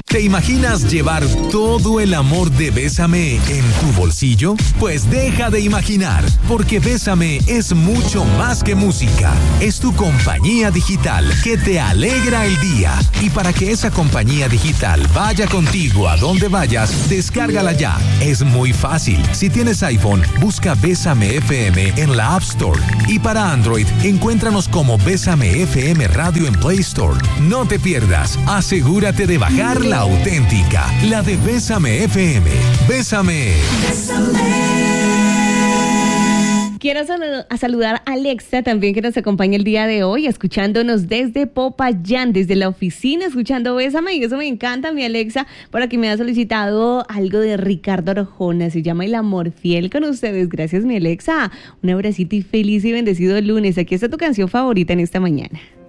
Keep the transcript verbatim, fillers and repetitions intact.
¿Te imaginas llevar todo el amor de Bésame en tu bolsillo? Pues deja de imaginar, porque Bésame es mucho más que música. Es tu compañía digital que te alegra el día. Y para que esa compañía digital vaya contigo a donde vayas, descárgala ya. Es muy fácil. Si tienes iPhone, busca Bésame F M en la App Store. Y para Android, encuéntranos como Bésame F M Radio en Play Store. No te pierdas. Asegúrate de bajar la auténtica, la de Bésame F M. Bésame. Quiero sal- a saludar a Alexa también, que nos acompaña el día de hoy, escuchándonos desde Popayán, desde la oficina, escuchando Bésame, y eso me encanta, mi Alexa. Por aquí me ha solicitado algo de Ricardo Arjona, se llama El Amor Fiel con ustedes. Gracias, mi Alexa. Un abracito y feliz y bendecido lunes. Aquí está tu canción favorita en esta mañana.